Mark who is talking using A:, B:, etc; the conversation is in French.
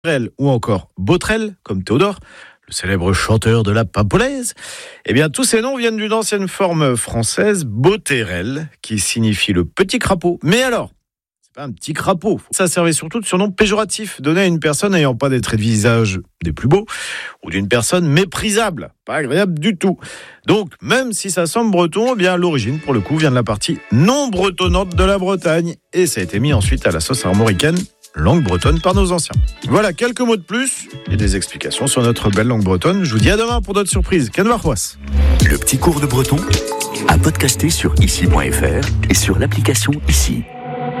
A: ou encore Botrel, comme Théodore, le célèbre chanteur de la Paimpolaise. Eh bien, tous ces noms viennent d'une ancienne forme française, Boterel, qui signifie le petit crapaud. Mais alors, c'est pas un petit crapaud. Ça servait surtout de surnom péjoratif, donné à une personne n'ayant pas des traits de visage des plus beaux, ou d'une personne méprisable, pas agréable du tout. Donc, même si ça semble breton, eh bien, l'origine, pour le coup, vient de la partie non bretonnante de la Bretagne. Et ça a été mis ensuite à la sauce armoricaine, langue bretonne par nos anciens. Voilà, quelques mots de plus et des explications sur notre belle langue bretonne. Je vous dis à demain pour d'autres surprises. Canvarrois.
B: Le petit cours de breton à podcaster sur ici.fr et sur l'application Ici.